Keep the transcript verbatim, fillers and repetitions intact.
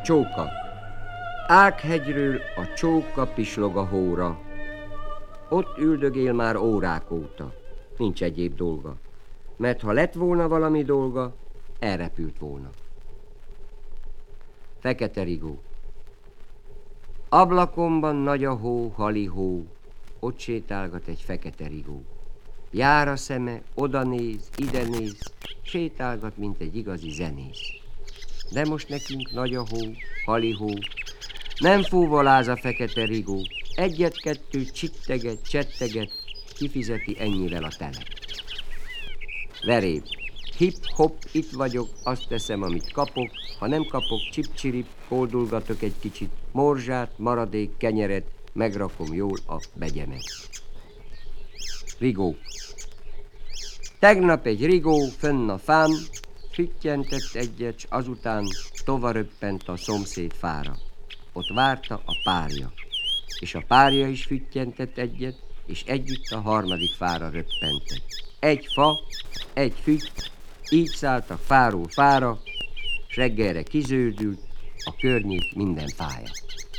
Csóka. Ághegyről a csóka pislog a hóra. Ott üldögél már órák óta. Nincs egyéb dolga. Mert ha lett volna valami dolga, elrepült volna. Fekete rigó. Ablakomban nagy a hó, halihó, ott sétálgat egy fekete rigó. Jár a szeme, oda néz, ide néz, sétálgat, mint egy igazi zenész. De most nekünk nagy a hó, halihó, nem fúvaláz a fekete rigó. Egyet-kettőt csitteget, csetteget, kifizeti ennyivel a telet. Veréb. Hip-hop, itt vagyok, azt teszem, amit kapok, ha nem kapok, csip-csirip, koldulgatok egy kicsit, morzsát, maradék, kenyeret, megrakom jól a begyemet. Rigó. Tegnap egy rigó fönn a fán, füttyentett egyet, s azután tovaröppent a szomszéd fára. Ott várta a párja, és a párja is füttyentett egyet, és együtt a harmadik fára röppentett. Egy fa, egy fütty, így szálltak fáról fára, s reggelre kizöldült a környék minden fája.